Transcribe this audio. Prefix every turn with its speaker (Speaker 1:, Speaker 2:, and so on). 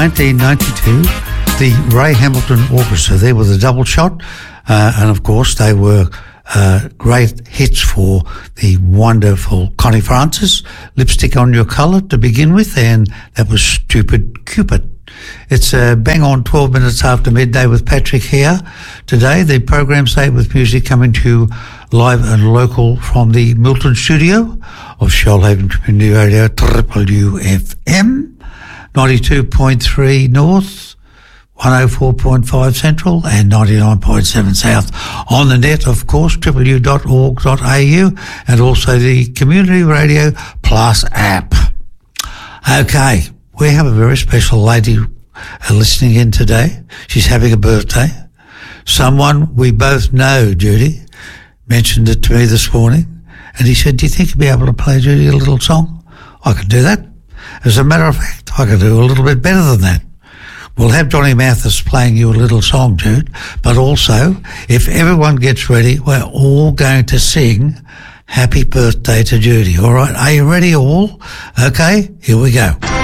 Speaker 1: 1992, the Ray Hamilton Orchestra, there with a double shot, and of course they were great hits for the wonderful Connie Francis, Lipstick on Your Colour to begin with, and that was Stupid Cupid. It's bang on 12 minutes after midday with Patrick here. Today, the program Say with Music coming to you live and local from the Milton studio of Shoalhaven Community Radio, Triple UFM. 92.3 North, 104.5 Central and 99.7 South. On the net, of course, www.org.au and also the Community Radio Plus app. Okay, we have a very special lady listening in today. She's having a birthday. Someone we both know, Judy, mentioned it to me this morning, and he said, do you think you'd be able to play Judy a little song? I could do that. As a matter of fact, I could do a little bit better than that. We'll have Johnny Mathis playing you a little song, Jude, but also, if everyone gets ready, we're all going to sing Happy Birthday to Judy. All right, are you ready all? Okay, here we go.